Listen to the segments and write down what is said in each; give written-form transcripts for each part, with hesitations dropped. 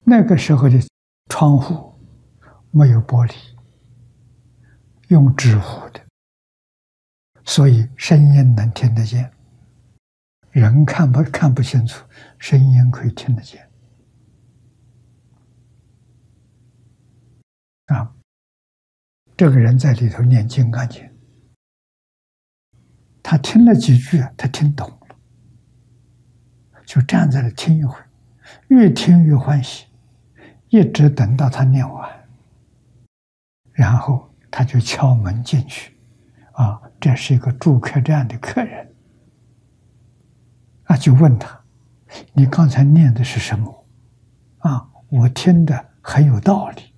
那个时候的窗户没有玻璃，用纸糊的，所以声音能听得见，人看不清楚，声音可以听得见。啊，这个人在里头念金刚经，他听了几句，他听懂了，就站在那听一会儿，越听越欢喜，一直等到他念完，然后他就敲门进去。啊，这是一个住客栈的客人，啊，就问他：“你刚才念的是什么？”啊，我听得很有道理。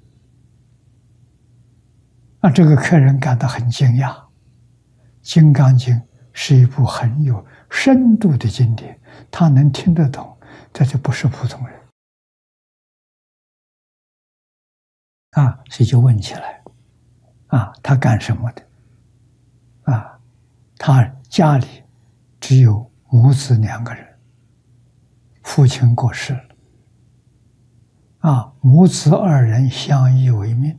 啊，这个客人感到很惊讶，《金刚经》是一部很有深度的经典，他能听得懂，这就不是普通人。啊，所以就问起来，啊，他干什么的？啊，他家里只有母子2个人，父亲过世了，啊，母子2人相依为命，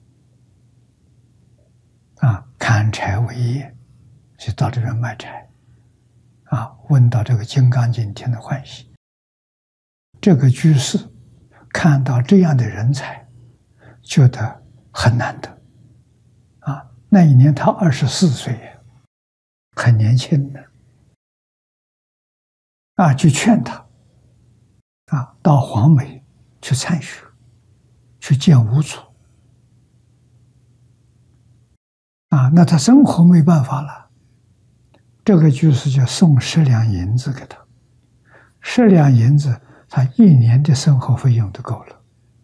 啊，砍柴为业，就到这边卖柴，啊，闻到这个《金刚经》听得欢喜。这个居士看到这样的人才，觉得很难得，啊，那一年他24岁，很年轻的，啊，就劝他，啊，到黄梅去参学，去见五祖。啊，那他生活没办法了，这个居士就送10两银子给他，10两银子，他1年的生活费用都够了。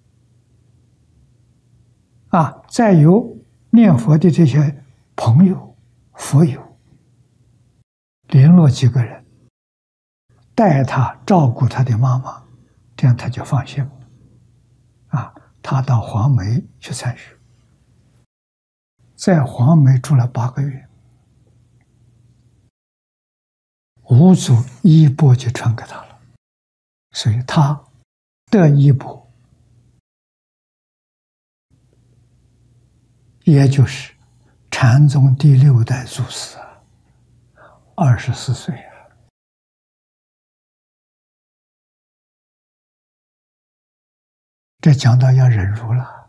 啊，再由念佛的这些朋友、佛友联络几个人，带他照顾他的妈妈，这样他就放心了。啊，他到黄梅去参学，在黄梅住了8个月，五祖衣钵就传给他了，所以他的衣钵，也就是禅宗第6代祖师啊，24岁啊。这讲到要忍辱了，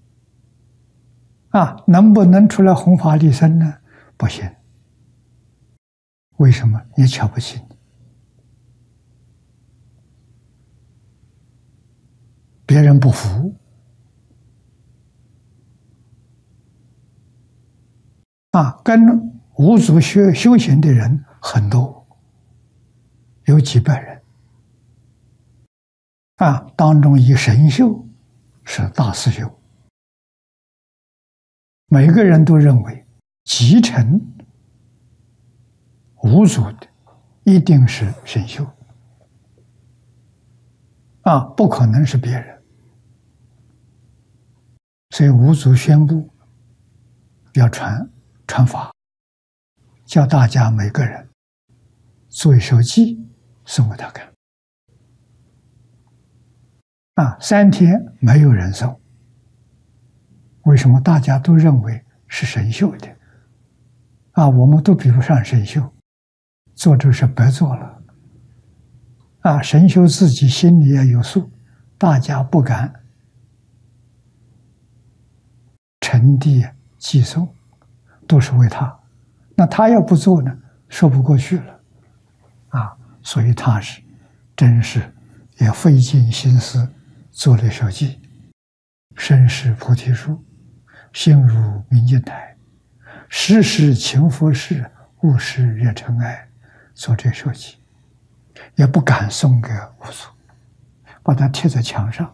啊，能不能出来弘法利生呢？不行。为什么？你瞧不起你，别人不服，啊，跟五祖修行的人很多，有几百人，啊，当中以神秀是大师兄，每个人都认为继承五祖的一定是神秀，啊，不可能是别人。所以五祖宣布要传法，叫大家每个人做一首偈送给他看。啊，3天没有人送，为什么？大家都认为是神秀的，啊，我们都比不上神秀，做这事白做了。啊，神秀自己心里也有数，大家不敢呈递寄送，都是为他。那他要不做呢，说不过去了，啊，所以他是真是也费尽心思做了一首偈：身是菩提树，心如明镜台，时时勤佛事，勿使惹尘埃。做这首偈，也不敢送给五祖，把它贴在墙上，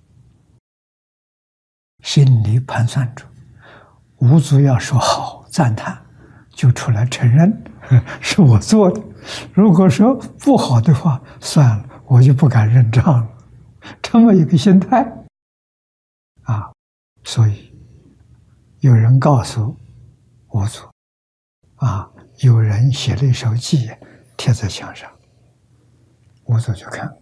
心里盘算着，五祖要说好赞叹，就出来承认是我做的；如果说不好的话，算了，我就不敢认账了。这么一个心态，啊，所以有人告诉五祖，啊，有人写了一首偈贴在墙上，五祖就看。